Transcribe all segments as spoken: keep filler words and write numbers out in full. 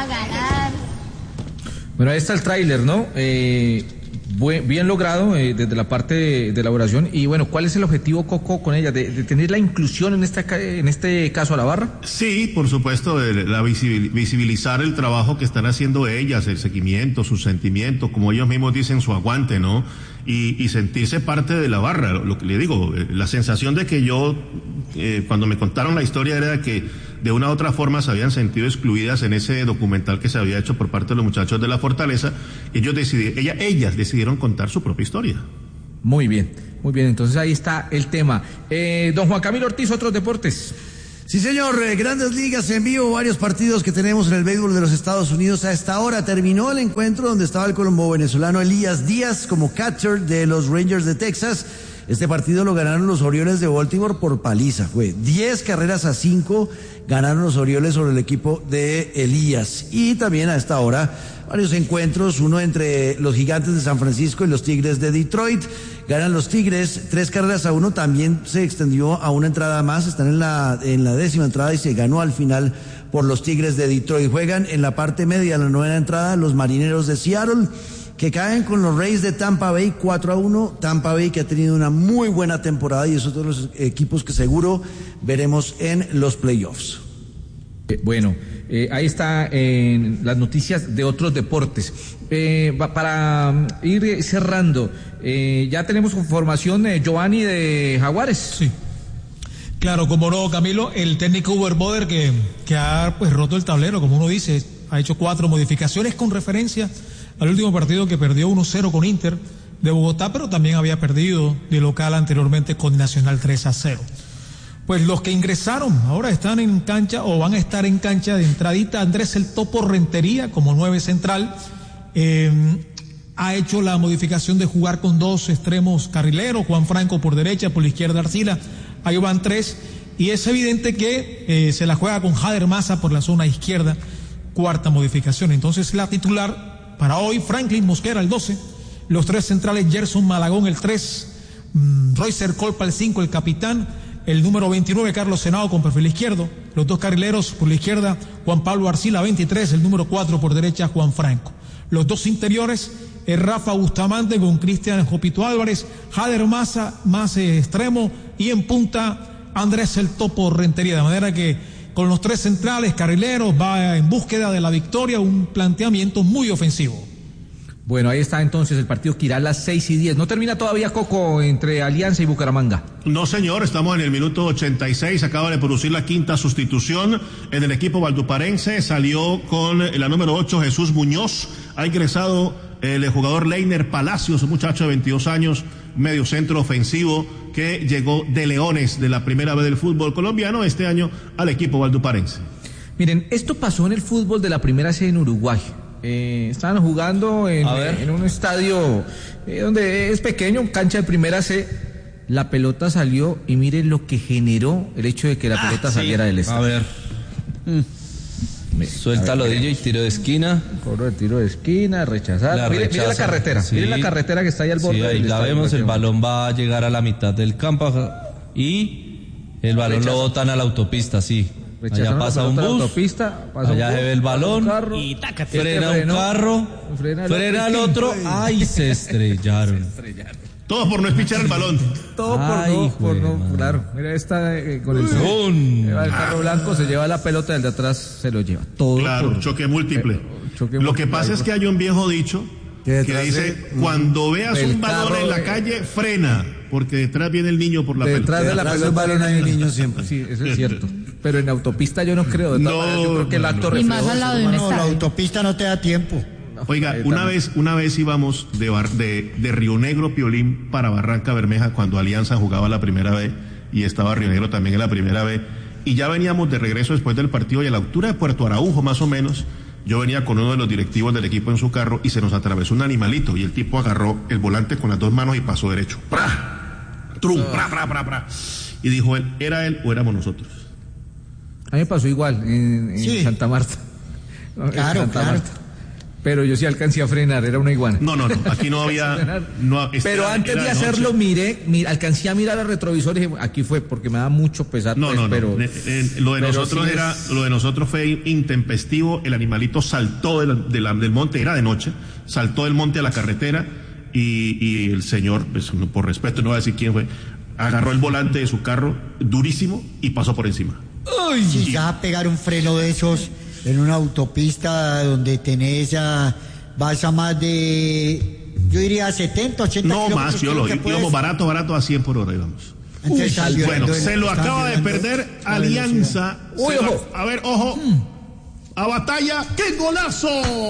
a ganar. Bueno, ahí está el tráiler, ¿no? Eh, buen, bien logrado eh, desde la parte de, de elaboración. Y bueno, ¿cuál es el objetivo, Coco, con ella? ¿De, de tener la inclusión en, esta, en este caso a la barra? Sí, por supuesto, de la visibilizar el trabajo que están haciendo ellas, el seguimiento, sus sentimientos, como ellos mismos dicen, su aguante, ¿no? Y, y sentirse parte de la barra. Lo, lo que le digo, eh, la sensación de que yo, eh, cuando me contaron la historia, era que de una u otra forma se habían sentido excluidas en ese documental que se había hecho por parte de los muchachos de la Fortaleza. Ellos decidieron, ella, ellas decidieron contar su propia historia. Muy bien, muy bien, entonces ahí está el tema. Eh, don Juan Camilo Ortiz, otros deportes. Sí, señor, eh, Grandes Ligas en vivo, varios partidos que tenemos en el béisbol de los Estados Unidos. A esta hora terminó el encuentro donde estaba el colombo venezolano Elías Díaz como catcher de los Rangers de Texas. Este partido lo ganaron los Orioles de Baltimore por paliza. Fue diez carreras a cinco, ganaron los Orioles sobre el equipo de Elías. Y también a esta hora varios encuentros, uno entre los Gigantes de San Francisco y los Tigres de Detroit. Ganan los Tigres tres carreras a uno, también se extendió a una entrada más, están en la, en la décima entrada y se ganó al final por los Tigres de Detroit. Juegan en la parte media, la novena entrada, los Marineros de Seattle, que caen con los Rays de Tampa Bay cuatro a uno. Tampa Bay, que ha tenido una muy buena temporada y es otro de los equipos que seguro veremos en los playoffs. Eh, bueno, eh, ahí está en las noticias de otros deportes. Eh, para ir cerrando, eh, ya tenemos información de Giovanni de Jaguares. Sí. Claro, como no, Camilo, el técnico Uber Boder que, que ha pues roto el tablero, como uno dice, ha hecho cuatro modificaciones con referencia al último partido que perdió uno cero con Inter de Bogotá, pero también había perdido de local anteriormente con Nacional tres a cero. Pues los que ingresaron ahora están en cancha o van a estar en cancha de entradita. Andrés El Topo Rentería como nueve central, eh, ha hecho la modificación de jugar con dos extremos carrileros, Juan Franco por derecha, por la izquierda Arcila, ahí van tres, y es evidente que eh, se la juega con Jader Maza por la zona izquierda, cuarta modificación. Entonces la titular para hoy, Franklin Mosquera el doce, los tres centrales Gerson Malagón el tres, mmm, Roycer Colpa el cinco, el capitán, el número veintinueve Carlos Senado con perfil izquierdo, los dos carrileros por la izquierda Juan Pablo Arcila veintitrés, el número cuatro por derecha Juan Franco, los dos interiores es Rafa Bustamante con Cristian Jopito Álvarez, Jader Maza más eh, extremo y en punta Andrés El Topo Rentería, de manera que con los tres centrales carrileros va en búsqueda de la victoria, un planteamiento muy ofensivo. Bueno, ahí está entonces el partido que irá a las seis y diez. ¿No termina todavía, Coco, entre Alianza y Bucaramanga? No, señor, estamos en el minuto ochenta y seis, acaba de producir la quinta sustitución en el equipo valduparense, salió con la número ocho Jesús Muñoz, ha ingresado el jugador Leiner Palacios, un muchacho de veintidós años, medio centro ofensivo, que llegó de Leones, de la primera vez del fútbol colombiano, este año al equipo valduparense. Miren, esto pasó en el fútbol de la primera C en Uruguay. Eh, estaban jugando en, en un estadio eh, donde es pequeño, cancha de primera C. La pelota salió y miren lo que generó el hecho de que la ah, pelota sí. saliera del estadio. A ver. Mm. Suelta Lodillo y tiro de esquina. Corro de tiro de esquina, rechazar. Mire, mire la carretera, sí. mire la carretera que está ahí al borde. Sí, ahí del la estadio, vemos, el balón va a llegar a la mitad del campo y el balón Rechaza. lo botan a la autopista, sí. Allá pasa un bus, autopista, pasa allá un bus, se ve el balón, carro, y taca, frena un carro, frena, frena el otro, ay, se estrellaron. se estrellaron. Todo por no espichar el balón. Todo por ay, no, por no, man. Claro. Mira esta eh, con el son. El carro blanco se lleva la pelota, el de atrás se lo lleva. Todo claro, por, choque múltiple. Eh, choque lo múltiple, que pasa es que hay un viejo dicho que dice, de, cuando veas un balón en la de, calle, frena, porque detrás viene el niño por la de pelota. Detrás de la pelota del balón hay un niño siempre. Sí, eso es cierto. Pero en autopista yo no creo. De no, manera, yo creo que el acto no, y más al lado de un no, la autopista no te da tiempo. Oiga, una vez, una vez íbamos de, Bar, de, de Río Negro, Piolín, para Barranca Bermeja, cuando Alianza jugaba la primera vez, y estaba Río Negro también en la primera vez, y ya veníamos de regreso después del partido, y a la altura de Puerto Araujo, más o menos, yo venía con uno de los directivos del equipo en su carro, y se nos atravesó un animalito, y el tipo agarró el volante con las dos manos y pasó derecho. ¡Pra! ¡Trum! ¡Pra, pra, pra, pra! Y dijo él, ¿era él o éramos nosotros? A mí me pasó igual, en, en sí. Santa Marta. Claro, Santa claro. Marta. Pero yo sí alcancé a frenar, era una iguana. No, no, no, aquí no había... No, pero era, antes era de de hacerlo, miré, miré, alcancé a mirar al retrovisor y dije, aquí fue, porque me da mucho pesar. No, pues, no, no. Pero, eh, eh, lo de nosotros sí era, es... lo de nosotros fue intempestivo, el animalito saltó de la, de la, del monte, era de noche, saltó del monte a la carretera y, y el señor, pues, por respeto, no voy a decir quién fue, agarró el volante de su carro durísimo y pasó por encima. Uy, si y... vas a pegar un freno de esos en una autopista donde tenés a, vas a más de, yo diría setenta, ochenta no kilómetros. Más, yo lo íbamos barato, barato a cien por hora, íbamos. Entonces, Uy, bueno, se lo acaba de perder Alianza. Uy, lo, ojo. A ver, ojo. A Batalla. ¡Qué golazo!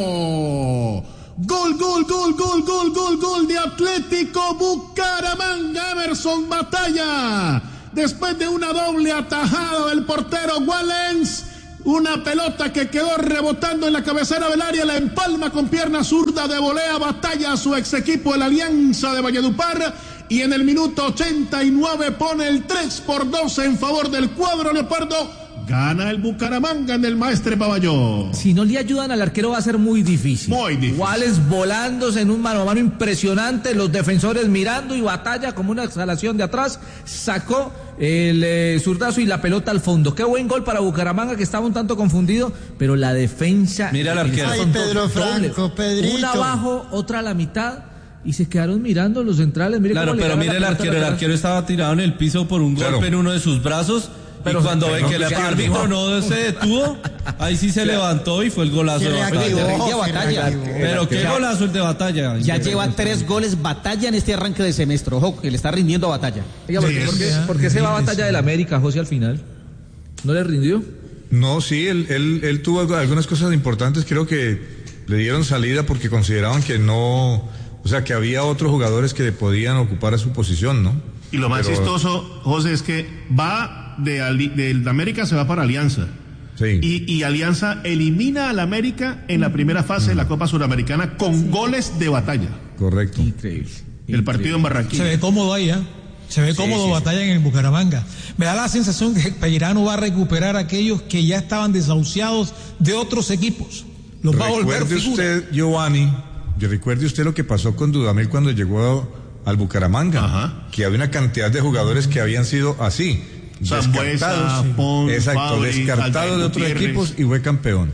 Gol, gol, gol, gol, gol, gol, gol de Atlético Bucaramanga. Emerson Batalla. Después de una doble atajada del portero Wallens, una pelota que quedó rebotando en la cabecera del área, la empalma con pierna zurda de volea Batalla a su ex equipo, el Alianza de Valledupar, y en el minuto ochenta y nueve pone el tres por dos en favor del cuadro leopardo. Gana el Bucaramanga en el Maestre Paballó. Si no le ayudan al arquero va a ser muy difícil. Muy difícil. Wallens volándose en un mano a mano impresionante, los defensores mirando y Batalla como una exhalación de atrás, sacó el eh, zurdazo y la pelota al fondo. Qué buen gol para Bucaramanga, que estaba un tanto confundido, pero la defensa... Mira el arquero. Ay, Pedro Franco, Pedrito. Una abajo, otra a la mitad, y se quedaron mirando los centrales. Mire claro, pero mire el arquero, el arquero estaba tirado en el piso por un claro. golpe en uno de sus brazos. Pero y cuando pero, ve que el árbitro no se detuvo, ahí sí se levantó y fue el golazo de Batalla. Batalla. Pero qué golazo el de Batalla. Ya lleva tres goles Batalla en este arranque de semestre. Ojo, que le está rindiendo a Batalla. Oiga, ¿por, ¿por, qué, ¿por qué se va Batalla del América, José, al final? ¿No le rindió? No, sí, él, él, él tuvo algunas cosas importantes. Creo que le dieron salida porque consideraban que no, o sea, que había otros jugadores que podían ocupar a su posición, ¿no? Y lo más Pero... chistoso, José, es que va de, de, de América se va para Alianza. Sí. Y, y Alianza elimina al América en la primera fase mm. de la Copa Suramericana con sí. goles de Batalla. Correcto. Increíble. El Increíble. Partido en Barranquilla. Se ve cómodo ahí, ¿eh? Se ve cómodo sí, sí, Batalla sí. en el Bucaramanga. Me da la sensación que Pellerano va a recuperar a aquellos que ya estaban desahuciados de otros equipos. Los va a volver figura. Recuerde usted, Giovanni, recuerde usted lo que pasó con Dudamel cuando llegó al Bucaramanga. Ajá. Que había una cantidad de jugadores que habían sido así. Descartados, Pon, exacto, Fabri, descartados de otros Gutiérrez. equipos y fue campeón.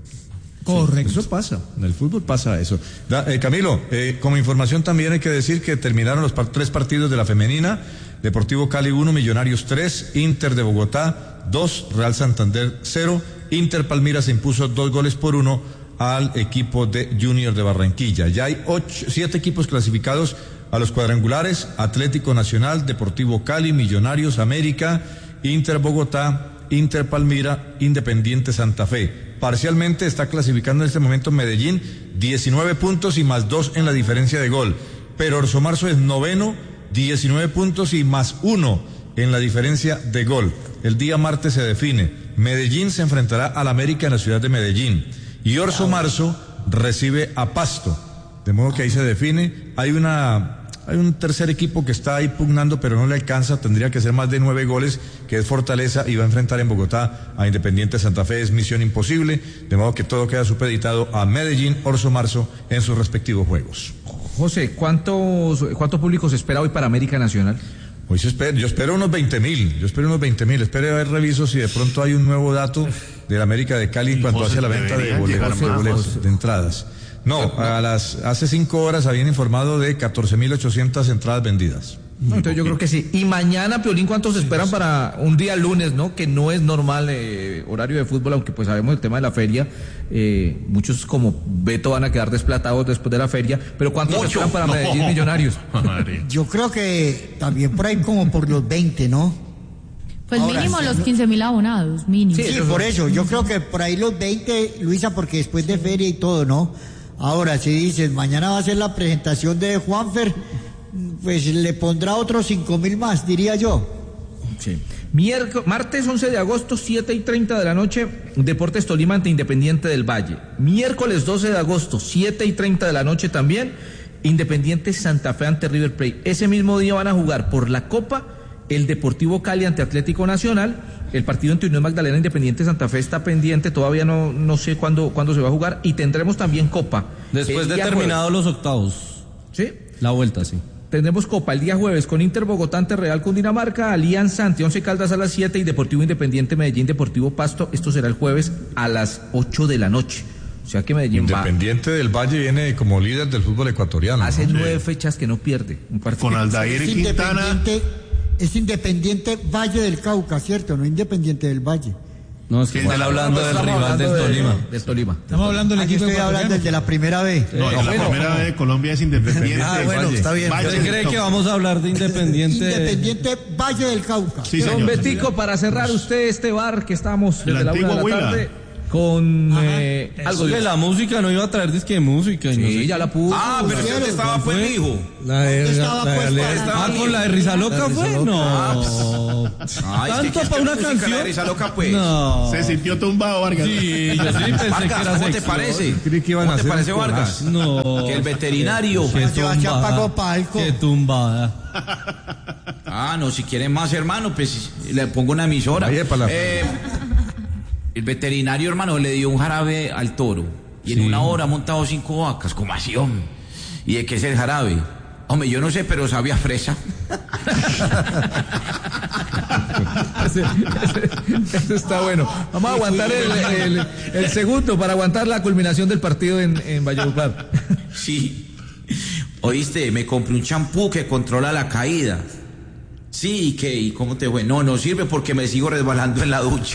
Correcto. Sí, eso pasa, en el fútbol pasa eso. Da, eh, Camilo, eh, como información también hay que decir que terminaron los par- tres partidos de la femenina. Deportivo Cali uno, Millonarios tres, Inter de Bogotá dos, Real Santander cero, Inter Palmira se impuso dos goles por uno al equipo de Junior de Barranquilla. Ya hay ocho, siete equipos clasificados a los cuadrangulares: Atlético Nacional, Deportivo Cali, Millonarios, América, Inter Bogotá, Inter Palmira, Independiente Santa Fe. Parcialmente está clasificando en este momento Medellín, diecinueve puntos y más dos en la diferencia de gol. Pero Orso Marzo es noveno, diecinueve puntos y más uno en la diferencia de gol. El día martes se define. Medellín se enfrentará al América en la ciudad de Medellín. Y Orso Marzo recibe a Pasto. De modo que ahí se define. Hay una... Hay un tercer equipo que está ahí pugnando, pero no le alcanza, tendría que ser más de nueve goles, que es Fortaleza, y va a enfrentar en Bogotá a Independiente Santa Fe, es misión imposible, de modo que todo queda supeditado a Medellín, Orso Marzo, en sus respectivos juegos. José, ¿cuántos, cuánto público se espera hoy para América Nacional? Hoy se espera, yo espero unos veinte mil, yo espero unos veinte mil, espero a ver, reviso si de pronto hay un nuevo dato de la América de Cali en cuanto hace la venta de boletos, de, boletos, de entradas. No, a las hace cinco horas habían informado de catorce mil ochocientas entradas vendidas. No, entonces yo creo que sí. Y mañana, Piolín, ¿cuántos sí, esperan sí. para un día lunes, no? Que no es normal eh, horario de fútbol, aunque pues sabemos el tema de la feria. Eh, muchos como Beto van a quedar desplatados después de la feria. Pero ¿cuántos Mucho. esperan para no. Medellín Millonarios? Yo creo que también por ahí como por los veinte, ¿no? Pues Ahora, mínimo sí, los quince mil abonados, mínimo. Sí, sí, por eso. Yo creo que por ahí los veinte, Luisa, porque después de feria y todo, ¿no? Ahora, si dices, mañana va a ser la presentación de Juanfer, pues le pondrá otros cinco mil más, diría yo. Sí. Miércoles, martes once de agosto, siete y treinta de la noche, Deportes Tolima ante Independiente del Valle. Miércoles doce de agosto, siete y treinta de la noche también, Independiente Santa Fe ante River Plate. Ese mismo día van a jugar por la Copa el Deportivo Cali ante Atlético Nacional. El partido entre Unión Magdalena Independiente Santa Fe está pendiente, todavía no, no sé cuándo, cuándo se va a jugar, y tendremos también Copa. Después de terminados los octavos. Sí. La vuelta, sí. Tendremos Copa el día jueves con Inter Bogotá ante Real Cundinamarca, Alianza ante Once Caldas a las siete y Deportivo Independiente Medellín Deportivo Pasto. Esto será el jueves a las ocho de la noche. O sea que Medellín Independiente va... del Valle viene como líder del fútbol ecuatoriano. Hace ¿no? nueve sí. fechas que no pierde un partido. Con Aldair y Quintana. Es Independiente Valle del Cauca, ¿cierto? No Independiente del Valle. No, es que están hablando del rival del Tolima. Del Tolima. Estamos hablando del Aquí equipo estoy hablando del de la primera vez. No, no, la bueno, primera vez de Colombia es Independiente. Ah, bueno, Valle. está bien. Valle ¿Usted cree del que vamos a hablar de Independiente? Independiente Valle del Cauca. Sí, Don señor. Betico, para cerrar usted este bar que estamos desde La la una de la antigua tarde con eh, algo de de la música, no iba a traer disque de música. Y Sí, no sé ya la puso. Ah, pero ¿Pusieron? usted estaba pues mi hijo. La de, ¿Dónde estaba la de- puesta? la de- Estaba Ah, mi con la de Risa Loca La de Risa fue, Loca. no. Ay, es que Tanto es que para una música canción. La risa loca, pues. No. Se sintió tumbado, Vargas. Sí, yo sí pensé Vargas, que era ¿cómo te sección. parece? Creí que iban ¿Cómo a te hacer parece, un Vargas? No. Que el veterinario. Qué Sebastián tumbada. pagó palco. Qué tumbada. Ah, no, si quieren más, hermano, pues le pongo una emisora. Ahí es para la- Eh, el veterinario, hermano, le dio un jarabe al toro. Y en Sí. una hora ha montado cinco vacas. ¿Cómo así, hombre? ¿Y de qué es el jarabe? Hombre, yo no sé, pero sabía fresa. Ese, ese- ese está bueno. Vamos a aguantar el, el- el segundo para aguantar la culminación del partido en, en Valledupar. Sí. Oíste, me compré un champú que controla la caída. Sí, ¿y qué? ¿Y cómo te fue? No, no sirve porque me sigo resbalando en la ducha.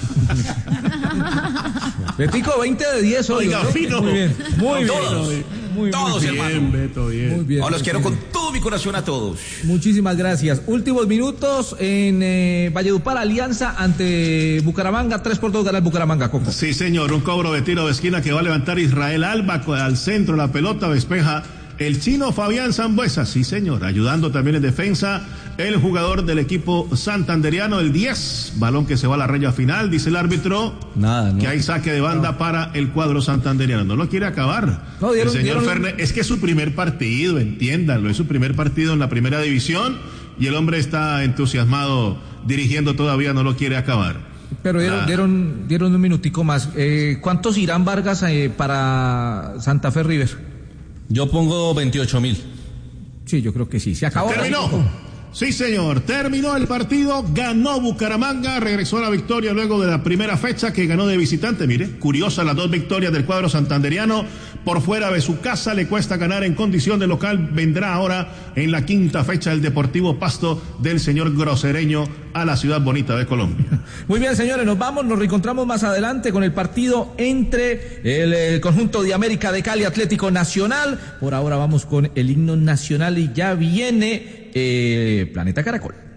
Betico, veinte de diez hoy. Oiga, ¿no? fino. Muy bien, muy bien. Todos, Muy, todos, muy hermano. Bien, Beto, bien. Muy bien. Ahora los quiero con todo mi corazón a todos. Muchísimas gracias. Últimos minutos en eh, Valledupar, Alianza ante Bucaramanga. tres por dos gana el Bucaramanga, Coco. Sí, señor, un cobro de tiro de esquina que va a levantar Israel Alba al centro, la pelota despeja el chino Fabián Zambuesa, sí señor, ayudando también en defensa el jugador del equipo santanderiano, el diez, balón que se va a la raya final, dice el árbitro, Nada, no. que hay saque de banda no. para el cuadro santanderiano, no lo quiere acabar. No, dieron, el señor dieron... Fernández, es que es su primer partido, entiéndanlo, es su primer partido en la primera división y el hombre está entusiasmado dirigiendo todavía, no lo quiere acabar. Pero dieron, Ah. dieron, dieron un minutico más. Eh, ¿Cuántos irán Vargas eh, para Santa Fe River? Yo pongo veintiocho mil. Sí, yo creo que sí. Se acabó. Terminó. Sí, señor. Terminó el partido. Ganó Bucaramanga. Regresó a la victoria luego de la primera fecha que ganó de visitante. Mire, curiosa las dos victorias del cuadro santanderiano. Por fuera de su casa le cuesta ganar en condición de local. Vendrá ahora en la quinta fecha el Deportivo Pasto del señor Grosereño a la ciudad bonita de Colombia. Muy bien, señores, nos vamos, nos reencontramos más adelante con el partido entre el, el conjunto de América de Cali Atlético Nacional. Por ahora vamos con el himno nacional y ya viene eh, Planeta Caracol.